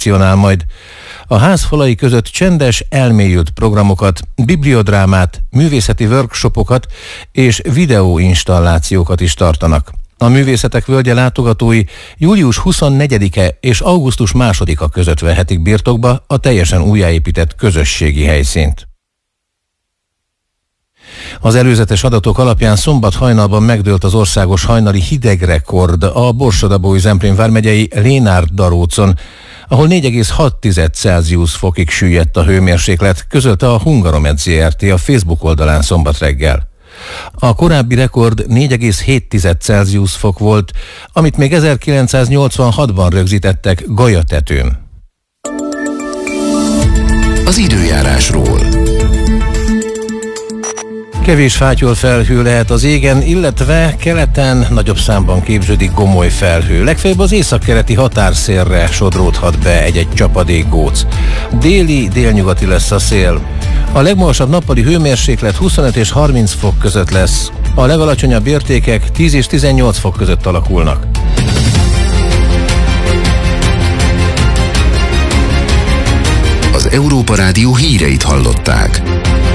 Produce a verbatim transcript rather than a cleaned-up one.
funkcionál majd. A ház falai között csendes, elmélyült programokat, bibliodrámát, művészeti workshopokat és videóinstallációkat is tartanak. A Művészetek Völgye látogatói július huszonnegyedike és augusztus másodika között vehetik birtokba a teljesen újjáépített közösségi helyszínt. Az előzetes adatok alapján szombat hajnalban megdőlt az országos hajnali hidegrekord a Borsod-Abaúj-Zemplén vármegyei Lénárd-Darócon, ahol négy egész hat Celsius fokig süllyedt a hőmérséklet, közölte a Hungaromed Zrt. A Facebook oldalán szombat reggel. A korábbi rekord négy egész hét Celsius fok volt, amit még ezerkilencszáznyolcvanhatban rögzítettek Galyatetőn. Az időjárásról. Kevés fátyol felhő lehet az égen, illetve keleten nagyobb számban képződik gomoly felhő. Legfeljebb az északkeleti határszélre sodródhat be egy-egy csapadékgóc. Déli, délnyugati lesz a szél. A legmagasabb nappali hőmérséklet huszonöt és harminc fok között lesz. A legalacsonyabb értékek tíz és tizennyolc fok között alakulnak. Az Európa Rádió híreit hallották.